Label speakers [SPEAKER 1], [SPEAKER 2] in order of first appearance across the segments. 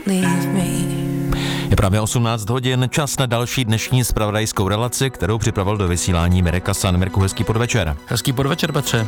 [SPEAKER 1] Je právě 18 hodin, čas na další dnešní zpravodajskou relaci, kterou připravil do vysílání Mirek Kasan. Mirku, hezký podvečer.
[SPEAKER 2] Hezký podvečer, Petře.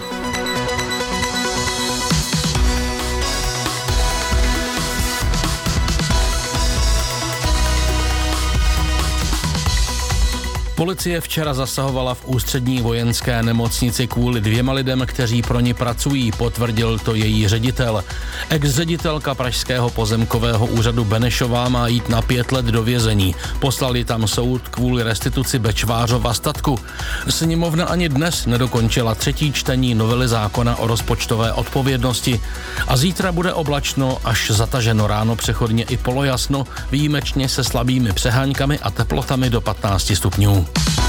[SPEAKER 2] Policie včera zasahovala v ústřední vojenské nemocnici kvůli 2 lidem, kteří pro ni pracují, potvrdil to její ředitel. Ex-ředitelka pražského pozemkového úřadu Benešová má jít na 5 let do vězení. Poslali tam soud kvůli restituci Bečvářova statku. Sněmovna ani dnes nedokončila 3. čtení novely zákona o rozpočtové odpovědnosti. A zítra bude oblačno až zataženo, ráno přechodně i polojasno, výjimečně se slabými přeháňkami a teplotami do 15 stupňů.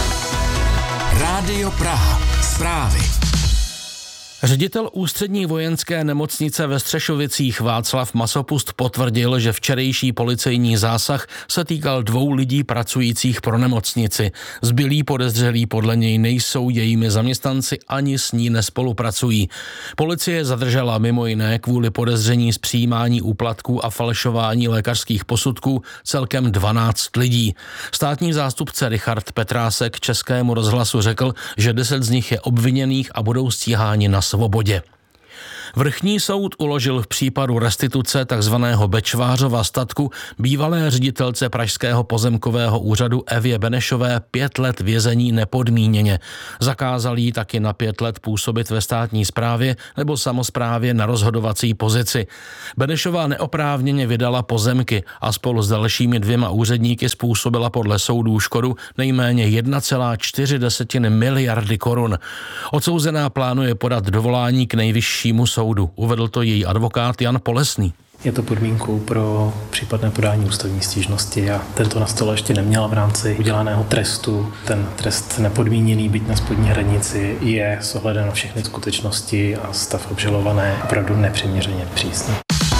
[SPEAKER 3] Rádio Praha. Zprávy.
[SPEAKER 2] Ředitel ústřední vojenské nemocnice ve Střešovicích Václav Masopust potvrdil, že včerejší policejní zásah se týkal 2 lidí pracujících pro nemocnici. Zbylí podezřelí podle něj nejsou jejími zaměstnanci ani s ní nespolupracují. Policie zadržela mimo jiné kvůli podezření z přijímání úplatků a falšování lékařských posudků celkem 12 lidí. Státní zástupce Richard Petrásek Českému rozhlasu řekl, že 10 z nich je obviněných a budou stíháni na svobodě. Vrchní soud uložil v případu restituce takzvaného Bečvářova statku bývalé ředitelce pražského pozemkového úřadu Evě Benešové 5 let vězení nepodmíněně. Zakázal jí taky na 5 let působit ve státní správě nebo samosprávě na rozhodovací pozici. Benešová neoprávněně vydala pozemky a spolu s dalšími 2 úředníky způsobila podle soudů škodu nejméně 1,4 miliardy korun. Odsouzená plánuje podat dovolání k nejvyššímu soudu. Uvedl to její advokát Jan Polesný.
[SPEAKER 4] Je to podmínkou pro případné podání ústavní stížnosti a tento na stole ještě neměla v rámci udělaného trestu. Ten trest nepodmíněný, byť na spodní hranici, je s ohledem na všechny skutečnosti a stav obžalované opravdu nepřiměřeně přísný.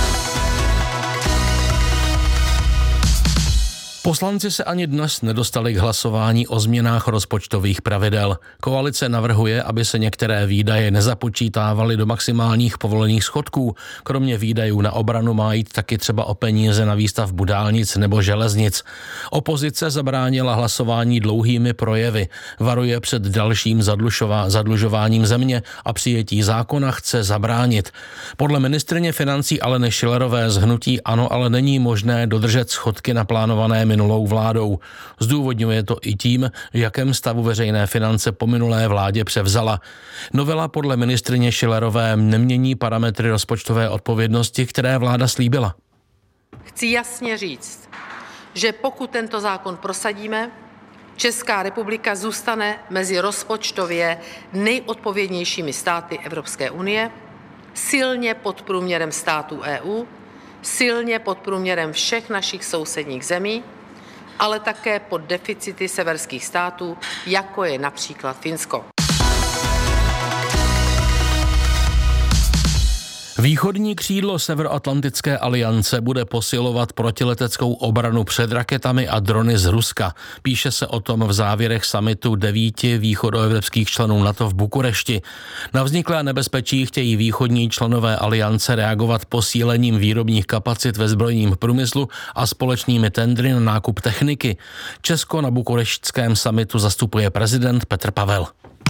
[SPEAKER 2] Poslanci se ani dnes nedostali k hlasování o změnách rozpočtových pravidel. Koalice navrhuje, aby se některé výdaje nezapočítávaly do maximálních povolených schodků. Kromě výdajů na obranu má jít taky třeba o peníze na výstavbu dálnic nebo železnic. Opozice zabránila hlasování dlouhými projevy. Varuje před dalším zadlužováním země a přijetí zákona chce zabránit. Podle ministryně financí Aleny Schillerové z hnutí ANO ale není možné dodržet schodky naplánované minulou vládou. Zdůvodňuje to i tím, v jakém stavu veřejné finance po minulé vládě převzala. Novela podle ministryně Schillerové nemění parametry rozpočtové odpovědnosti, které vláda slíbila.
[SPEAKER 5] Chci jasně říct, že pokud tento zákon prosadíme, Česká republika zůstane mezi rozpočtově nejodpovědnějšími státy Evropské unie, silně pod průměrem států EU, silně pod průměrem všech našich sousedních zemí, ale také pod deficity severských států, jako je například Finsko.
[SPEAKER 2] Východní křídlo Severoatlantické aliance bude posilovat protileteckou obranu před raketami a drony z Ruska. Píše se o tom v závěrech summitu 9 východoevropských členů NATO v Bukurešti. Na vzniklé nebezpečí chtějí východní členové aliance reagovat posílením výrobních kapacit ve zbrojním průmyslu a společnými tendry na nákup techniky. Česko na bukureštském summitu zastupuje prezident Petr Pavel.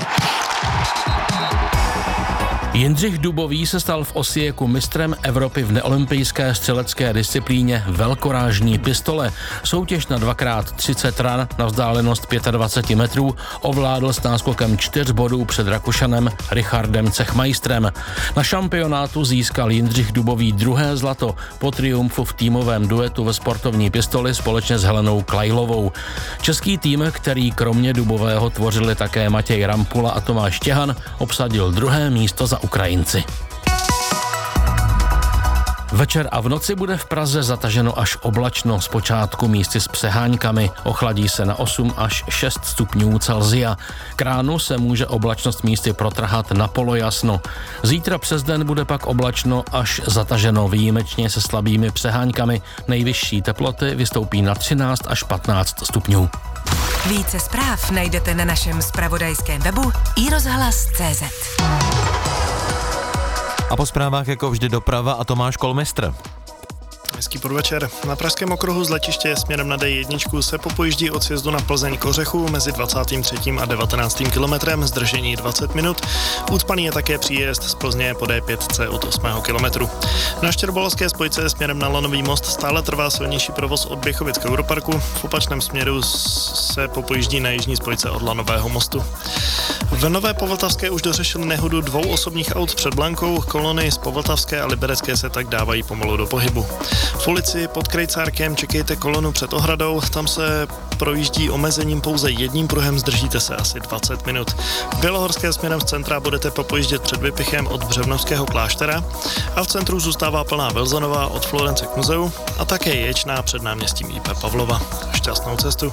[SPEAKER 2] Jindřich Dubový se stal v Osijeku mistrem Evropy v neolympijské střelecké disciplíně velkorážní pistole. Soutěž na 2x30 ran na vzdálenost 25 metrů ovládl s náskokem 4 bodů před Rakušanem Richardem Cechmeistrem. Na šampionátu získal Jindřich Dubový 2. zlato po triumfu v týmovém duetu ve sportovní pistoli společně s Helenou Klajlovou. Český tým, který kromě Dubového tvořili také Matěj Rampula a Tomáš Těhan, obsadil 2. místo za Ukrajinci. Večer a v noci bude v Praze zataženo až oblačno, zpočátku místy s přeháňkami. Ochladí se na 8 až 6 stupňů Celsia. K ránu se může oblačnost místy protrhat na polojasno. Zítra přes den bude pak oblačno až zataženo, výjimečně se slabými přeháňkami. Nejvyšší teploty vystoupí na 13 až 15 stupňů.
[SPEAKER 6] Více zpráv najdete na našem zpravodajském webu iRozhlas.cz.
[SPEAKER 1] A po zprávách jako vždy doprava a Tomáš Kolmistr.
[SPEAKER 3] Hezký podvečer. Na pražském okruhu z letiště směrem na D1 se popojíždí od sjezdu na Plzeň k Ořechu mezi 23. a 19. kilometrem, zdržení 20 minut. Ucpaný je také příjezd z Plzně po D5 od 8. kilometru. Na Štěrbolovské spojce směrem na Lanový most stále trvá silnější provoz od Běchovic k Europarku. V opačném směru se popojíždí na jižní spojce od Lanového mostu. V Nové Povltavské už dořešili nehodu 2 osobních aut před Blankou, kolony z Povltavské a Liberecké se tak dávají pomalu do pohybu. V ulici pod Krejcárkem čekejte kolonu před ohradou, tam se projíždí omezením pouze jedním pruhem, zdržíte se asi 20 minut. V Bělohorské směrem z centra budete popojíždět před Vypichem od Břevnovského kláštera a v centru zůstává plná Vilzanová od Florence k muzeu a také Ječná před náměstím IP Pavlova. Šťastnou cestu.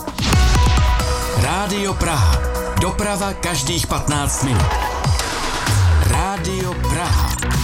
[SPEAKER 7] Rádio Praha. Doprava každých 15 minut. Rádio Praha.